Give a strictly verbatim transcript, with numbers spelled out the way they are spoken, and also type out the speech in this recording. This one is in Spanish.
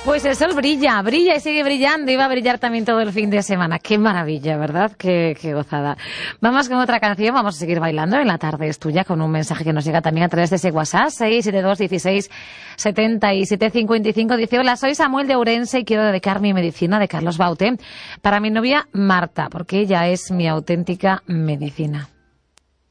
Pues el sol brilla, brilla y sigue brillando y va a brillar también todo el fin de semana. Qué maravilla, ¿verdad? Qué, qué gozada. Vamos con otra canción, vamos a seguir bailando en La tarde es tuya con un mensaje que nos llega también a través de ese WhatsApp seis siete dos dieciséis setenta y siete cincuenta y cinco. Dice: hola, soy Samuel de Ourense y quiero dedicar mi medicina de Carlos Baute para mi novia Marta, porque ella es mi auténtica medicina.